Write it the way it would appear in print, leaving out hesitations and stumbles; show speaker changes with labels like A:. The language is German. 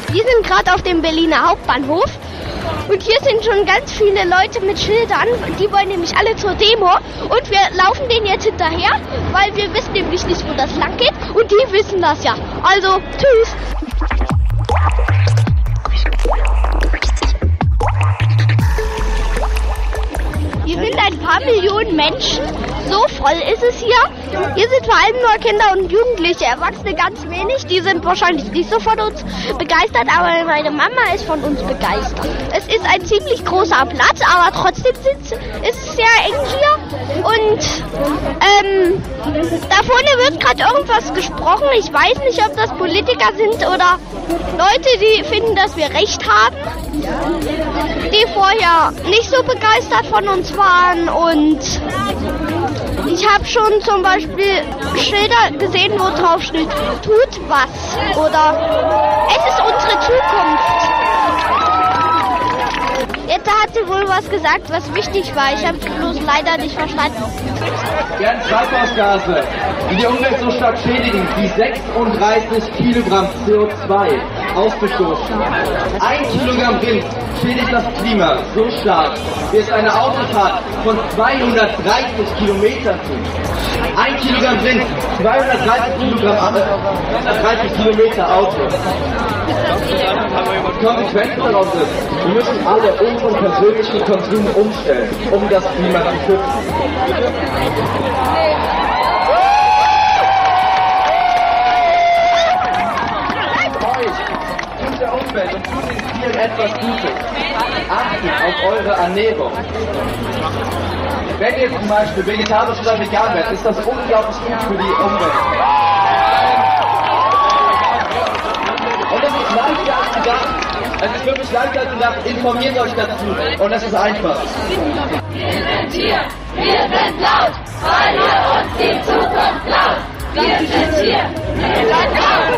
A: Wir sind gerade auf dem Berliner Hauptbahnhof und hier sind schon ganz viele Leute mit Schildern. Die wollen nämlich alle zur Demo und wir laufen denen jetzt hinterher, weil wir wissen nämlich nicht, wo das lang geht und die wissen das ja. Also, tschüss! Hier sind ein paar Millionen Menschen. So voll ist es hier. Hier sind vor allem nur Kinder und Jugendliche, Erwachsene ganz wenig. Die sind wahrscheinlich nicht so von uns begeistert, aber meine Mama ist von uns begeistert. Es ist ein ziemlich großer Platz, aber trotzdem ist es sehr eng hier. Und da vorne wird gerade irgendwas gesprochen. Ich weiß nicht, ob das Politiker sind oder Leute, die finden, dass wir recht haben, die vorher nicht so begeistert von uns waren. Und ich habe schon zum Beispiel Schilder gesehen, wo drauf steht, tut was oder es ist unsere Zukunft. Jetzt hat sie wohl was gesagt, was wichtig war. Ich habe es bloß leider nicht verstanden.
B: Werden Treibhausgase, die die Umwelt so stark schädigen, wie 36 Kilogramm CO2 ausgestoßen. 1 Kilogramm Wind schädigt das Klima so stark, wie es eine Autofahrt von 230 Kilometern tut. 1 Kilogramm Wind, 230 Kilometer Auto. Die Konsequenz daraus ist, wir müssen alle unseren persönlichen Konsum umstellen, um das Klima zu schützen. Euch, tut der Umwelt und tut den Tieren etwas Gutes. Achtet auf eure Ernährung. Wenn ihr zum Beispiel vegetarisch oder vegan werdet, ist das unglaublich gut für die Umwelt. Und es ist leichter als gedacht. Es ist wirklich leichter als gedacht. Informiert euch dazu. Und es ist einfach.
C: Wir sind hier, wir sind laut, weil ihr uns die Zukunft klaut. Wir sind hier, wir sind laut.